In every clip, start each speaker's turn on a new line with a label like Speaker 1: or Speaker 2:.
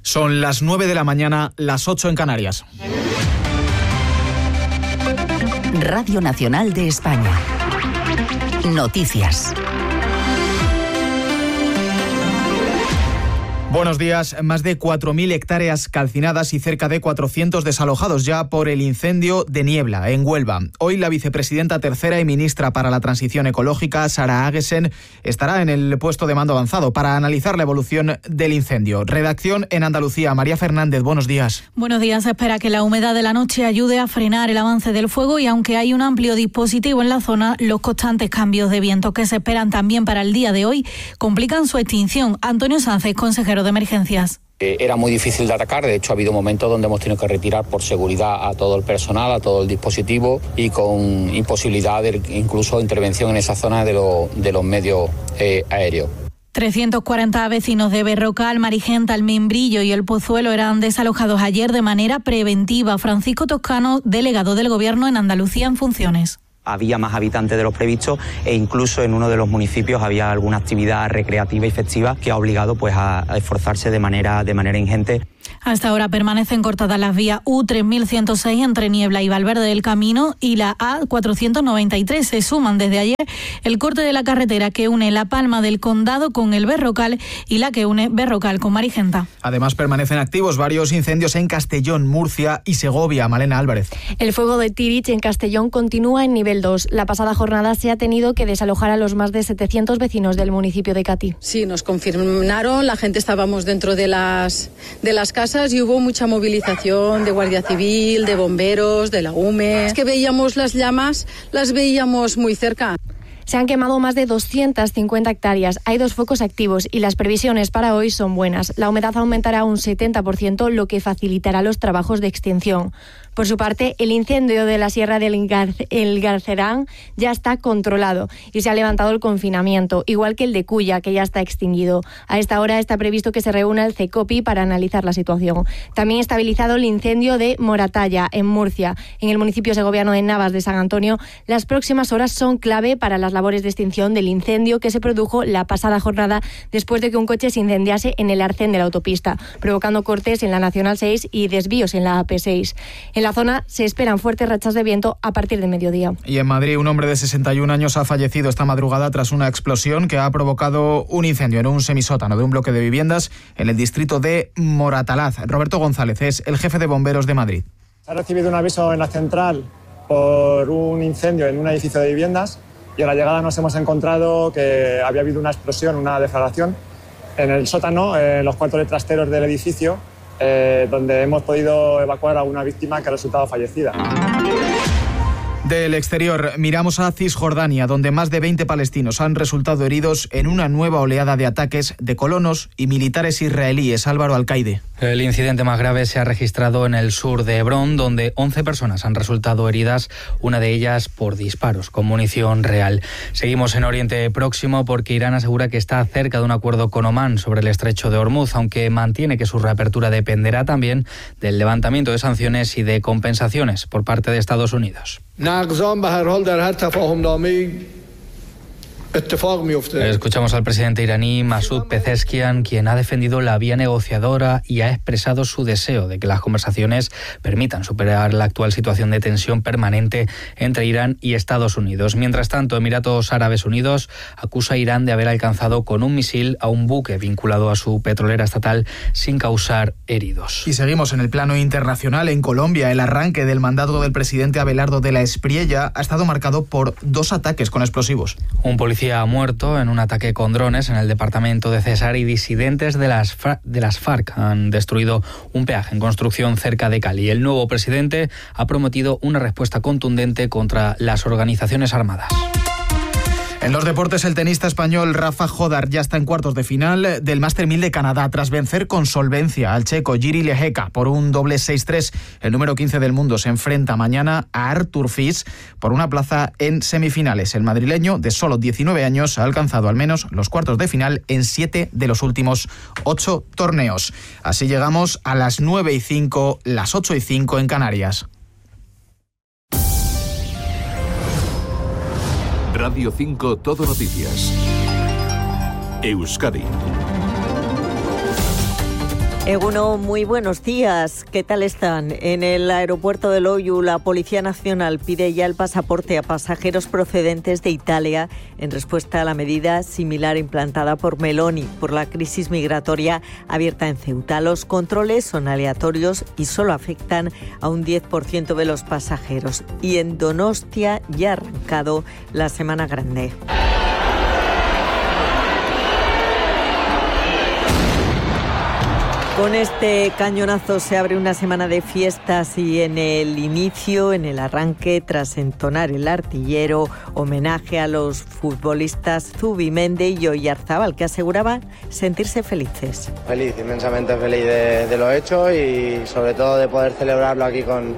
Speaker 1: Son las 9 de la mañana, las 8 en Canarias.
Speaker 2: Radio Nacional de España. Noticias.
Speaker 1: Buenos días. Más de 4.000 hectáreas calcinadas y cerca de 400 desalojados ya por el incendio de Niebla, en Huelva. Hoy la vicepresidenta tercera y ministra para la Transición Ecológica, Sara Agesen, estará en el puesto de mando avanzado para analizar la evolución del incendio. Redacción en Andalucía. María Fernández, buenos días.
Speaker 3: Buenos días. Se espera que la humedad de la noche ayude a frenar el avance del fuego y aunque hay un amplio dispositivo en la zona, los constantes cambios de viento que se esperan también para el día de hoy complican su extinción. Antonio Sánchez, consejero de Emergencias.
Speaker 4: Era muy difícil de atacar, de hecho ha habido momentos donde hemos tenido que retirar por seguridad a todo el personal, a todo el dispositivo y con imposibilidad de incluso intervención en esa zona de los medios aéreos.
Speaker 3: 340 vecinos de Berrocal, Marigenta, El Membrillo y El Pozuelo eran desalojados ayer de manera preventiva. Francisco Toscano, delegado del Gobierno en Andalucía en funciones.
Speaker 5: Había más habitantes de los previstos e incluso en uno de los municipios había alguna actividad recreativa y festiva que ha obligado pues a esforzarse de manera ingente.
Speaker 3: Hasta ahora permanecen cortadas las vías U3106 entre Niebla y Valverde del Camino y la A493. Se suman desde ayer el corte de la carretera que une La Palma del Condado con el Berrocal y la que une Berrocal con Marigenta.
Speaker 1: Además permanecen activos varios incendios en Castellón, Murcia y Segovia. Malena Álvarez.
Speaker 6: El fuego de Tirich en Castellón continúa en nivel 2. La pasada jornada se ha tenido que desalojar a los más de 700 vecinos del municipio de Catí.
Speaker 7: Sí, nos confirmaron, la gente estábamos dentro de las casas y hubo mucha movilización de Guardia Civil, de bomberos, de la UME. Es que veíamos las llamas, las veíamos muy cerca.
Speaker 6: Se han quemado más de 250 hectáreas. Hay 2 focos activos y las previsiones para hoy son buenas. La humedad aumentará un 70%, lo que facilitará los trabajos de extinción. Por su parte, el incendio de la Sierra del Garcerán ya está controlado y se ha levantado el confinamiento, igual que el de Culla, que ya está extinguido. A esta hora está previsto que se reúna el CECOPI para analizar la situación. También estabilizado el incendio de Moratalla, en Murcia. En el municipio segoviano de Navas de San Antonio, las próximas horas son clave para las labores de extinción del incendio que se produjo la pasada jornada después de que un coche se incendiase en el arcén de la autopista, provocando cortes en la Nacional 6 y desvíos en la AP6. En la zona se esperan fuertes rachas de viento a partir de mediodía.
Speaker 1: Y en Madrid, un hombre de 61 años ha fallecido esta madrugada tras una explosión que ha provocado un incendio en un semisótano de un bloque de viviendas en el distrito de Moratalaz. Roberto González es el jefe de bomberos de Madrid.
Speaker 8: Se ha recibido un aviso en la central por un incendio en un edificio de viviendas y a la llegada nos hemos encontrado que había habido una explosión, una deflagración en el sótano, en los cuartos de trasteros del edificio, donde hemos podido evacuar a una víctima que ha resultado fallecida.
Speaker 1: Del exterior, miramos a Cisjordania, donde más de 20 palestinos han resultado heridos en una nueva oleada de ataques de colonos y militares israelíes. Álvaro Alcaide.
Speaker 9: El incidente más grave se ha registrado en el sur de Hebrón, donde 11 personas han resultado heridas, una de ellas por disparos con munición real. Seguimos en Oriente Próximo porque Irán asegura que está cerca de un acuerdo con Omán sobre el estrecho de Hormuz, aunque mantiene que su reapertura dependerá también del levantamiento de sanciones y de compensaciones por parte de Estados Unidos. Escuchamos al presidente iraní Masoud Pezeshkian, quien ha defendido la vía negociadora y ha expresado su deseo de que las conversaciones permitan superar la actual situación de tensión permanente entre Irán y Estados Unidos. Mientras tanto, Emiratos Árabes Unidos acusa a Irán de haber alcanzado con un misil a un buque vinculado a su petrolera estatal sin causar heridos.
Speaker 1: Y seguimos en el plano internacional. En Colombia, el arranque del mandato del presidente Abelardo de la Espriella ha estado marcado por 2 ataques con explosivos.
Speaker 9: Un policía ha muerto en un ataque con drones en el departamento de Cesar y disidentes de las FARC han destruido un peaje en construcción cerca de Cali. El nuevo presidente ha prometido una respuesta contundente contra las organizaciones armadas.
Speaker 1: En los deportes, el tenista español Rafa Jodar ya está en cuartos de final del Master 1000 de Canadá tras vencer con solvencia al checo Jiří Lehecka por un doble 6-3. El número 15 del mundo se enfrenta mañana a Artur Fis por una plaza en semifinales. El madrileño, de solo 19 años, ha alcanzado al menos los cuartos de final en 7 de los últimos 8 torneos. Así llegamos a las 9:05, las 8:05 en Canarias.
Speaker 10: Radio 5 Todo Noticias. Euskadi.
Speaker 11: Eguno, muy buenos días. ¿Qué tal están? En el aeropuerto de Loiu, la Policía Nacional pide ya el pasaporte a pasajeros procedentes de Italia en respuesta a la medida similar implantada por Meloni por la crisis migratoria abierta en Ceuta. Los controles son aleatorios y solo afectan a un 10% de los pasajeros. Y en Donostia ya ha arrancado la Semana Grande. Con este cañonazo se abre una semana de fiestas y en el arranque, tras entonar el artillero, homenaje a los futbolistas Zubimendi y Oyarzabal, que aseguraban sentirse felices.
Speaker 12: Feliz, inmensamente feliz de lo hecho y sobre todo de poder celebrarlo aquí donde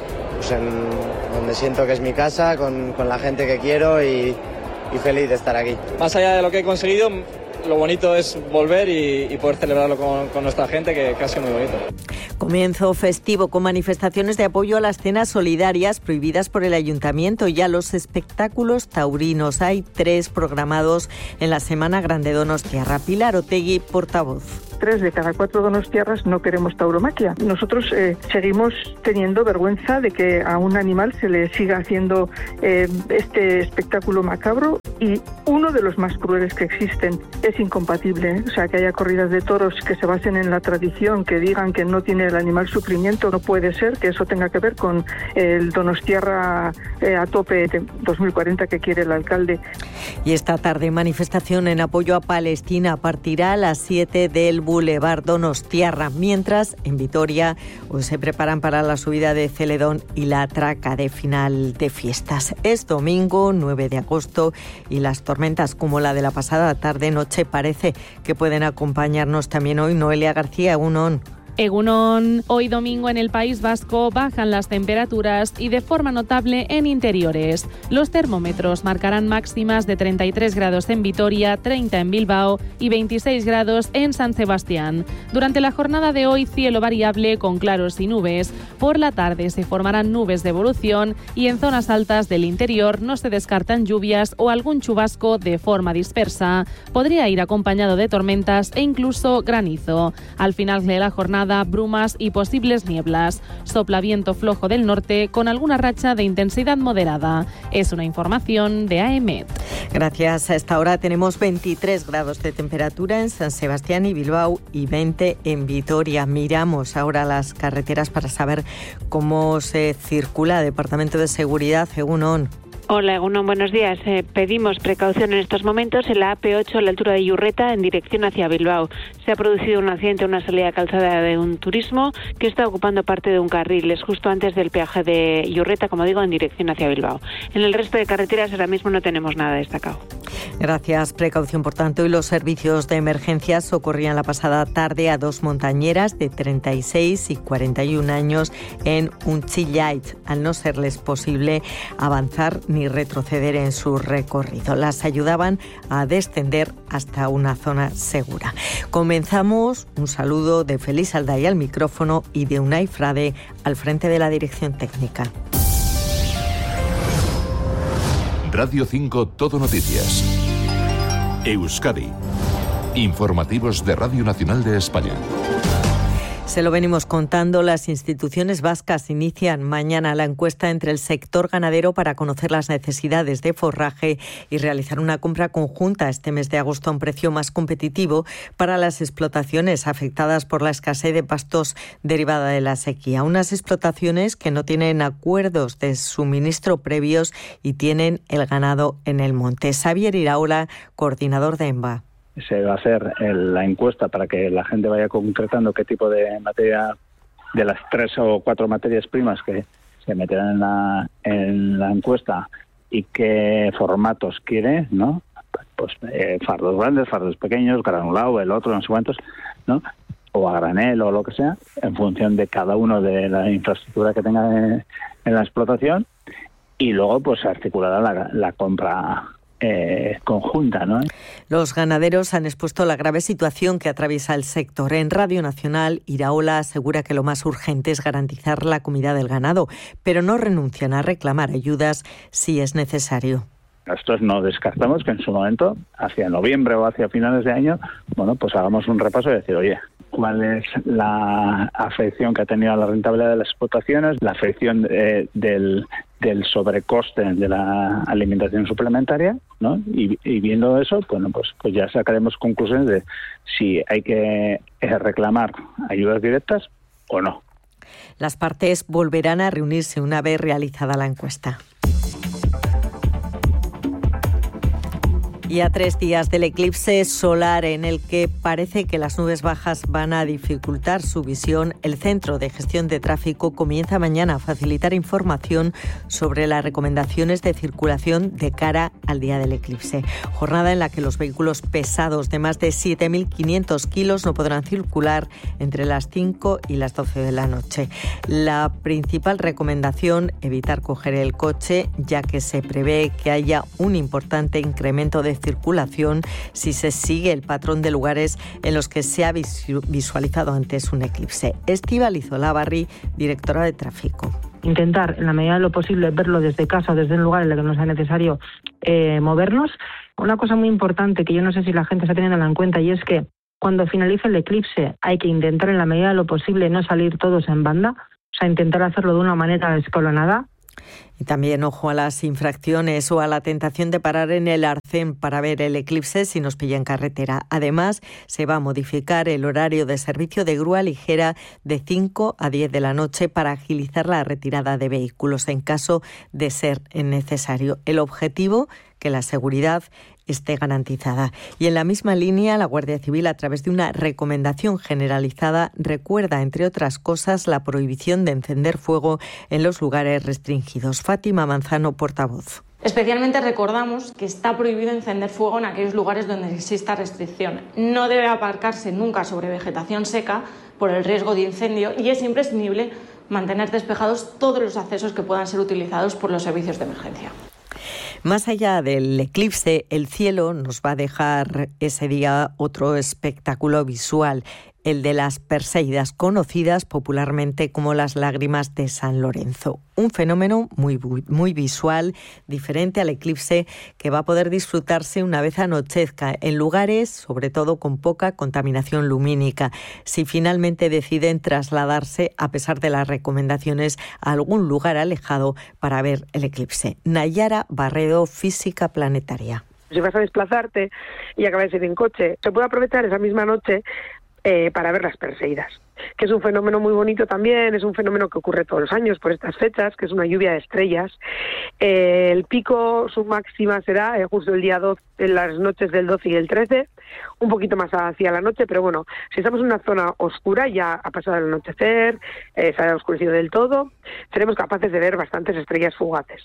Speaker 12: siento que es mi casa, con la gente que quiero y feliz de estar aquí.
Speaker 13: Más allá de lo que he conseguido, lo bonito es volver y poder celebrarlo con nuestra gente, que ha sido muy bonito.
Speaker 11: Comienzo festivo con manifestaciones de apoyo a las cenas solidarias prohibidas por el Ayuntamiento y a los espectáculos taurinos. Hay 3 programados en la Semana Grande Donostiarra. Pilar Otegui, portavoz.
Speaker 14: 3 de cada 4 donostiarras no queremos tauromaquia. Nosotros seguimos teniendo vergüenza de que a un animal se le siga haciendo este espectáculo macabro, y uno de los más crueles que existen. Es incompatible, o sea, que haya corridas de toros que se basen en la tradición, que digan que no tiene el animal sufrimiento. No puede ser que eso tenga que ver con el Donostiarra a tope de 2040 que quiere el alcalde.
Speaker 11: Y esta tarde manifestación en apoyo a Palestina partirá a las 7 del Boulevard Donostiarra, mientras en Vitoria se preparan para la subida de Celedón y la atraca de final de fiestas. Es domingo 9 de agosto y las tormentas como la de la pasada tarde-noche parece que pueden acompañarnos también hoy. Noelia García,
Speaker 15: Egunon, hoy domingo en el País Vasco bajan las temperaturas y de forma notable en interiores. Los termómetros marcarán máximas de 33 grados en Vitoria, 30 en Bilbao y 26 grados en San Sebastián. Durante la jornada de hoy, cielo variable con claros y nubes. Por la tarde se formarán nubes de evolución y en zonas altas del interior no se descartan lluvias o algún chubasco de forma dispersa. Podría ir acompañado de tormentas e incluso granizo. Al final de la jornada, brumas y posibles nieblas. Sopla viento flojo del norte con alguna racha de intensidad moderada. Es una información de AEMET.
Speaker 11: Gracias. A esta hora tenemos 23 grados de temperatura en San Sebastián y Bilbao y 20 en Vitoria. Miramos ahora las carreteras para saber cómo se circula. Departamento de Seguridad, Egunon.
Speaker 16: Hola, Egunon, buenos días. Pedimos precaución en estos momentos en la AP8 a la altura de Iurreta en dirección hacia Bilbao. Se ha producido un accidente en una salida calzada de un turismo que está ocupando parte de un carril. Es justo antes del peaje de Iurreta, como digo, en dirección hacia Bilbao. En el resto de carreteras ahora mismo no tenemos nada destacado.
Speaker 11: Gracias. Precaución, por tanto, y los servicios de emergencias socorrían la pasada tarde a 2 montañeras de 36 y 41 años en Unchillait, al no serles posible avanzar ni retroceder en su recorrido. Las ayudaban a descender hasta una zona segura. Comenzamos. Un saludo de Félix Alday al micrófono y de Unai Frade al frente de la dirección técnica.
Speaker 10: Radio 5 Todo Noticias. Euskadi. Informativos de Radio Nacional de España.
Speaker 11: Se lo venimos contando, las instituciones vascas inician mañana la encuesta entre el sector ganadero para conocer las necesidades de forraje y realizar una compra conjunta este mes de agosto a un precio más competitivo para las explotaciones afectadas por la escasez de pastos derivada de la sequía. Unas explotaciones que no tienen acuerdos de suministro previos y tienen el ganado en el monte. Xavier Iraola, coordinador de ENBA.
Speaker 17: Se va a hacer la encuesta para que la gente vaya concretando qué tipo de materia, de las 3 o 4 materias primas que se meterán en la encuesta y qué formatos quiere, ¿no? Pues fardos grandes, fardos pequeños, granulado, el otro, no sé cuántos, ¿no? O a granel o lo que sea, en función de cada uno de la infraestructura que tenga en la explotación, y luego pues se articulará la compra conjunta, ¿no?
Speaker 11: Los ganaderos han expuesto la grave situación que atraviesa el sector. En Radio Nacional, Iraola asegura que lo más urgente es garantizar la comida del ganado, pero no renuncian a reclamar ayudas si es necesario.
Speaker 17: Nosotros no descartamos que en su momento, hacia noviembre o hacia finales de año, pues hagamos un repaso y decir, oye, ¿cuál es la afección que ha tenido a la rentabilidad de las explotaciones, la afección del sobrecoste de la alimentación suplementaria, ¿no? Y viendo eso, pues ya sacaremos conclusiones de si hay que reclamar ayudas directas o no.
Speaker 11: Las partes volverán a reunirse una vez realizada la encuesta. Y a 3 días del eclipse solar en el que parece que las nubes bajas van a dificultar su visión, el Centro de Gestión de Tráfico comienza mañana a facilitar información sobre las recomendaciones de circulación de cara al día del eclipse. Jornada en la que los vehículos pesados de más de 7.500 kilos no podrán circular entre las 5 y las 12 de la noche. La principal recomendación, evitar coger el coche, ya que se prevé que haya un importante incremento de circulación si se sigue el patrón de lugares en los que se ha visualizado antes un eclipse. Estíbaliz Olavarri, directora de tráfico.
Speaker 18: Intentar, en la medida de lo posible, verlo desde casa o desde un lugar en el que no sea necesario movernos. Una cosa muy importante que yo no sé si la gente está teniendo en cuenta, y es que cuando finalice el eclipse hay que intentar, en la medida de lo posible, no salir todos en banda, o sea, intentar hacerlo de una manera escalonada.
Speaker 11: Y también ojo a las infracciones o a la tentación de parar en el arcén para ver el eclipse si nos pilla en carretera. Además, se va a modificar el horario de servicio de grúa ligera de 5 a 10 de la noche para agilizar la retirada de vehículos en caso de ser necesario. El objetivo, que la seguridad esté garantizada. Y en la misma línea, la Guardia Civil, a través de una recomendación generalizada, recuerda, entre otras cosas, la prohibición de encender fuego en los lugares restringidos. Fátima Manzano, portavoz.
Speaker 19: Especialmente recordamos que está prohibido encender fuego en aquellos lugares donde exista restricción. No debe aparcarse nunca sobre vegetación seca por el riesgo de incendio y es imprescindible mantener despejados todos los accesos que puedan ser utilizados por los servicios de emergencia.
Speaker 11: Más allá del eclipse, el cielo nos va a dejar ese día otro espectáculo visual, el de las Perseidas, conocidas popularmente como las lágrimas de San Lorenzo. Un fenómeno muy visual, diferente al eclipse, que va a poder disfrutarse una vez anochezca, en lugares, sobre todo, con poca contaminación lumínica, si finalmente deciden trasladarse, a pesar de las recomendaciones, a algún lugar alejado para ver el eclipse. Nayara Barredo, Física Planetaria.
Speaker 20: Si vas a desplazarte y acabas de ir en coche, se puede aprovechar esa misma noche para ver las Perseidas, que es un fenómeno muy bonito también, es un fenómeno que ocurre todos los años por estas fechas, que es una lluvia de estrellas. El pico, su máxima será justo el día 12, en las noches del 12 y el 13, un poquito más hacia la noche, pero bueno, si estamos en una zona oscura, ya ha pasado el anochecer, se ha oscurecido del todo, seremos capaces de ver bastantes estrellas fugaces.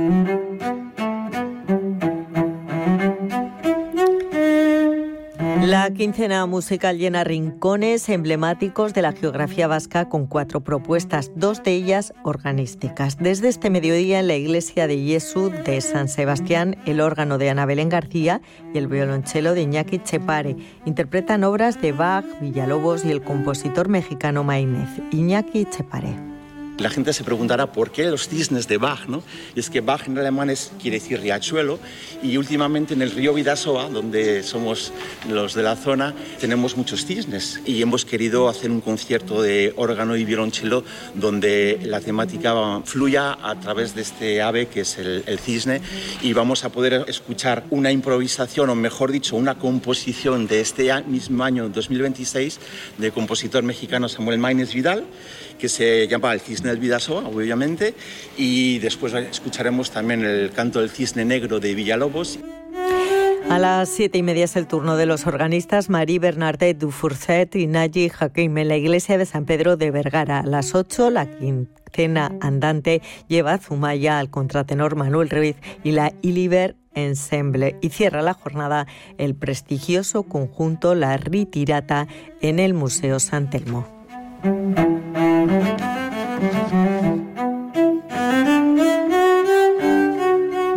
Speaker 11: La quincena musical llena rincones emblemáticos de la geografía vasca con 4 propuestas, 2 de ellas organísticas. Desde este mediodía en la iglesia de Jesús de San Sebastián, el órgano de Ana Belén García y el violonchelo de Iñaki Chepare interpretan obras de Bach, Villalobos y el compositor mexicano Maynez. Iñaki Chepare.
Speaker 21: La gente se preguntará por qué los cisnes de Bach, ¿no? Y es que Bach en alemán quiere decir riachuelo, y últimamente en el río Bidasoa, donde somos los de la zona, tenemos muchos cisnes y hemos querido hacer un concierto de órgano y violonchelo donde la temática fluya a través de este ave que es el cisne, y vamos a poder escuchar una improvisación, o mejor dicho, una composición de este mismo año 2026 del compositor mexicano Samuel Maynez Vidal, que se llama El Cisne del Bidasoa, obviamente, y después escucharemos también el canto del Cisne Negro de Villalobos.
Speaker 11: A las 7:30 es el turno de los organistas Marie Bernardet Dufourcet y Naji Hakim en la iglesia de San Pedro de Vergara. A las 8, la quincena andante lleva a Zumaya al contratenor Manuel Ruiz y la Iliber Ensemble, y cierra la jornada el prestigioso conjunto La Ritirata en el Museo San Telmo.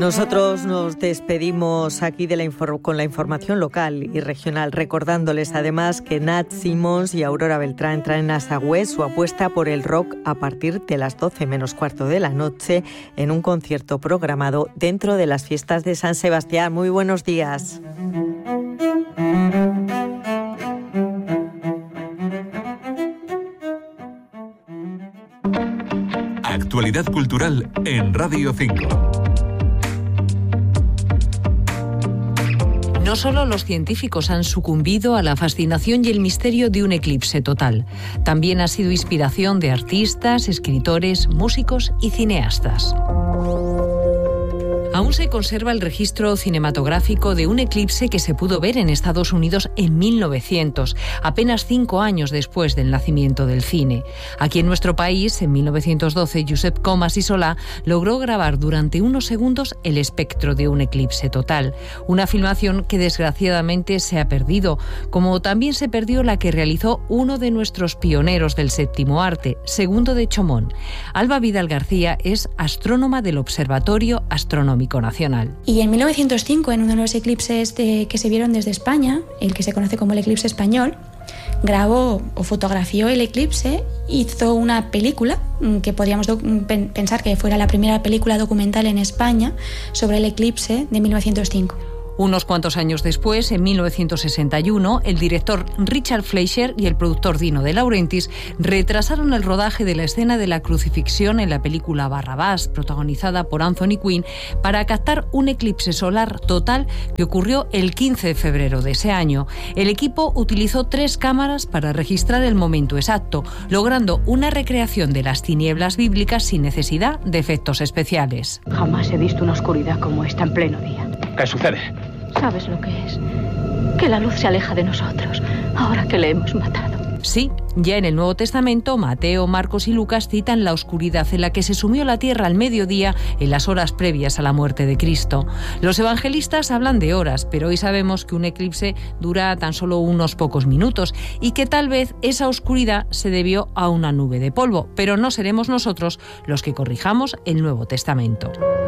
Speaker 11: Nosotros nos despedimos aquí con la información local y regional, recordándoles además que Nat Simons y Aurora Beltrán traen a Sagüez su apuesta por el rock a partir de las 12 menos cuarto de la noche en un concierto programado dentro de las fiestas de San Sebastián. Muy buenos días.
Speaker 10: Actualidad cultural en Radio 5.
Speaker 2: No solo los científicos han sucumbido a la fascinación y el misterio de un eclipse total. También ha sido inspiración de artistas, escritores, músicos y cineastas. Aún se conserva el registro cinematográfico de un eclipse que se pudo ver en Estados Unidos en 1900, apenas 5 años después del nacimiento del cine. Aquí en nuestro país, en 1912, Josep Comas i Solà logró grabar durante unos segundos el espectro de un eclipse total, una filmación que desgraciadamente se ha perdido, como también se perdió la que realizó uno de nuestros pioneros del séptimo arte, Segundo de Chomón. Alba Vidal García es astrónoma del Observatorio Astronómico Nacional.
Speaker 22: Y en 1905, en uno de los eclipses que se vieron desde España, el que se conoce como el eclipse español, grabó o fotografió el eclipse, hizo una película que podríamos pensar que fuera la primera película documental en España sobre el eclipse de 1905.
Speaker 2: Unos cuantos años después, en 1961, el director Richard Fleischer y el productor Dino De Laurentiis retrasaron el rodaje de la escena de la crucifixión en la película Barrabás, protagonizada por Anthony Quinn, para captar un eclipse solar total que ocurrió el 15 de febrero de ese año. El equipo utilizó 3 cámaras para registrar el momento exacto, logrando una recreación de las tinieblas bíblicas sin necesidad de efectos especiales.
Speaker 23: Jamás he visto una oscuridad como esta en pleno día.
Speaker 24: ¿Qué sucede?
Speaker 23: ¿Sabes lo que es? Que la luz se aleja de nosotros, ahora que le hemos matado.
Speaker 2: Sí, ya en el Nuevo Testamento, Mateo, Marcos y Lucas citan la oscuridad en la que se sumió la tierra al mediodía en las horas previas a la muerte de Cristo. Los evangelistas hablan de horas, pero hoy sabemos que un eclipse dura tan solo unos pocos minutos y que tal vez esa oscuridad se debió a una nube de polvo, pero no seremos nosotros los que corrijamos el Nuevo Testamento.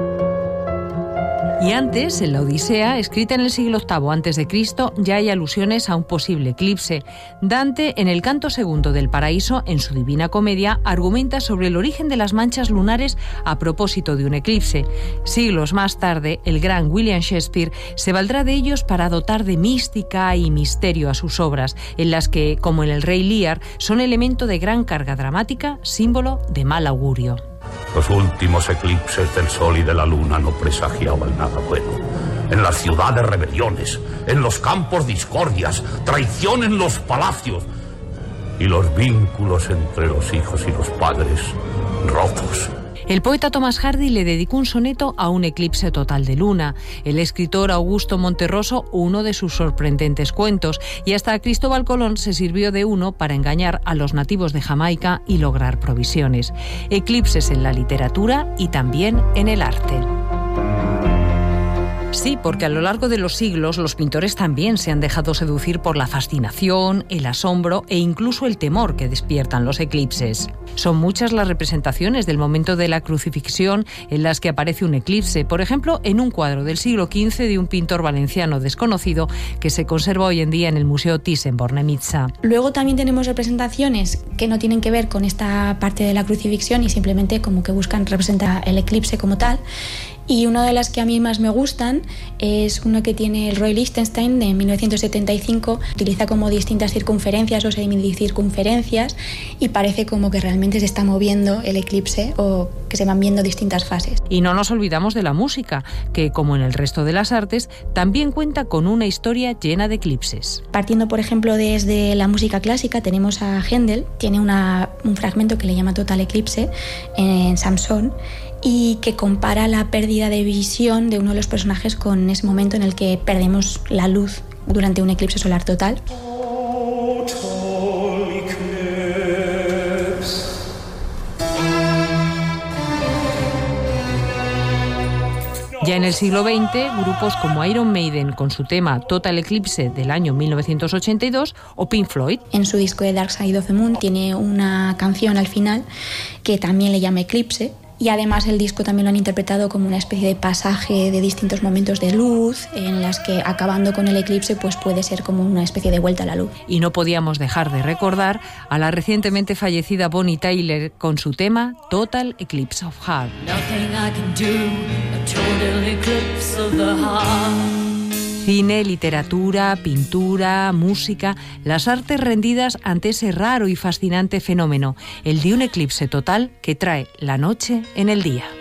Speaker 2: Y antes, en la Odisea, escrita en el siglo VIII a.C., ya hay alusiones a un posible eclipse. Dante, en el canto segundo del Paraíso, en su Divina Comedia, argumenta sobre el origen de las manchas lunares a propósito de un eclipse. Siglos más tarde, el gran William Shakespeare se valdrá de ellos para dotar de mística y misterio a sus obras, en las que, como en El Rey Lear, son elemento de gran carga dramática, símbolo de mal augurio.
Speaker 25: Los últimos eclipses del sol y de la luna no presagiaban nada bueno. En las ciudades rebeliones, en los campos discordias, traición en los palacios y los vínculos entre los hijos y los padres rotos.
Speaker 2: El poeta Tomás Hardy le dedicó un soneto a un eclipse total de luna, el escritor Augusto Monterroso uno de sus sorprendentes cuentos, y hasta Cristóbal Colón se sirvió de uno para engañar a los nativos de Jamaica y lograr provisiones. Eclipses en la literatura y también en el arte. Sí, porque a lo largo de los siglos los pintores también se han dejado seducir por la fascinación, el asombro e incluso el temor que despiertan los eclipses. Son muchas las representaciones del momento de la crucifixión en las que aparece un eclipse, por ejemplo, en un cuadro del siglo XV de un pintor valenciano desconocido que se conserva hoy en día en el Museo Thyssen-Bornemisza.
Speaker 22: Luego también tenemos representaciones que no tienen que ver con esta parte de la crucifixión y simplemente como que buscan representar el eclipse como tal. Y una de las que a mí más me gustan es una que tiene el Roy Lichtenstein de 1975. Utiliza como distintas circunferencias o semicircunferencias y parece como que realmente se está moviendo el eclipse o que se van viendo distintas fases.
Speaker 2: Y no nos olvidamos de la música, que como en el resto de las artes, también cuenta con una historia llena de eclipses.
Speaker 22: Partiendo, por ejemplo, desde la música clásica, tenemos a Händel, tiene un fragmento que le llama Total Eclipse en Samson, y que compara la pérdida de visión de uno de los personajes con ese momento en el que perdemos la luz durante un eclipse solar total.
Speaker 2: Ya en el siglo XX, grupos como Iron Maiden con su tema Total Eclipse del año 1982 o Pink Floyd.
Speaker 22: En su disco de Dark Side of the Moon tiene una canción al final que también le llama Eclipse Y además el disco también lo han interpretado como una especie de pasaje de distintos momentos de luz, en las que acabando con el eclipse pues puede ser como una especie de vuelta a la luz.
Speaker 2: Y no podíamos dejar de recordar a la recientemente fallecida Bonnie Tyler con su tema Total Eclipse of Heart. Cine, literatura, pintura, música, las artes rendidas ante ese raro y fascinante fenómeno, el de un eclipse total que trae la noche en el día.